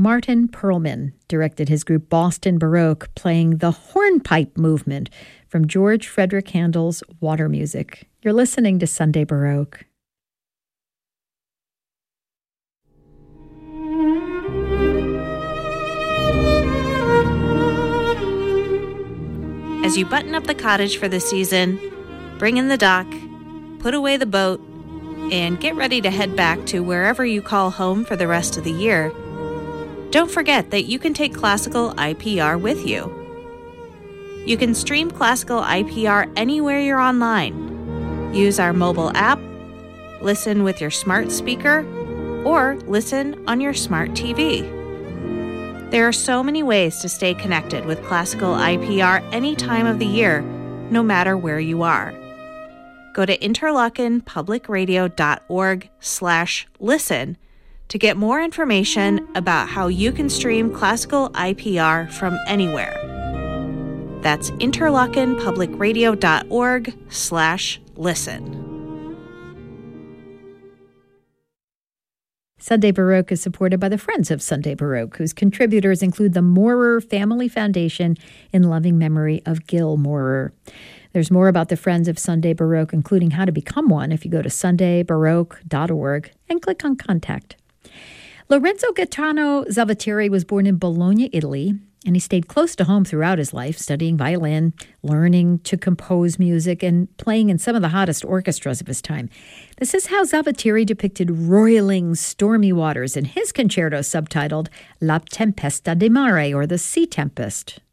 Martin Perlman directed his group Boston Baroque, playing the hornpipe movement from George Frederick Handel's Water Music. You're listening to Sunday Baroque. As you button up the cottage for the season, bring in the dock, put away the boat, and get ready to head back to wherever you call home for the rest of the year, don't forget that you can take Classical IPR with you. You can stream Classical IPR anywhere you're online. Use our mobile app, listen with your smart speaker, or listen on your smart TV. There are so many ways to stay connected with Classical IPR any time of the year, no matter where you are. Go to interlockenpublicradio.org/listen to get more information about how you can stream Classical IPR from anywhere. That's interlockenpublicradio.org/listen. Sunday Baroque is supported by the Friends of Sunday Baroque, whose contributors include the Maurer Family Foundation in loving memory of Gil Maurer. There's more about the Friends of Sunday Baroque, including how to become one, if you go to sundaybaroque.org and click on Contact. Lorenzo Gaetano Zavatteri was born in Bologna, Italy, and he stayed close to home throughout his life, studying violin, learning to compose music, and playing in some of the hottest orchestras of his time. This is how Zavatteri depicted roiling, stormy waters in his concerto subtitled La Tempesta di Mare, or The Sea Tempest.